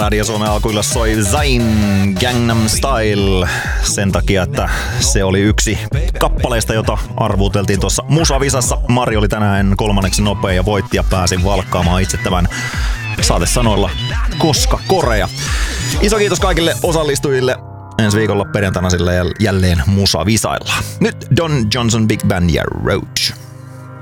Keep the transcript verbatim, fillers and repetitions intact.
Radio Suomen alkuilla soi Zayn Gangnam Style sen takia, että se oli yksi kappaleista, jota arvuuteltiin tuossa musavisassa. Mari oli tänään kolmanneksi nopea ja voitti ja pääsi valkkaamaan itse tämän saatesanoilla Koska Korea. Iso kiitos kaikille osallistujille. Ensi viikolla perjantaina sillä jälleen musavisailla. Nyt Don Johnson Big Band ja Roach.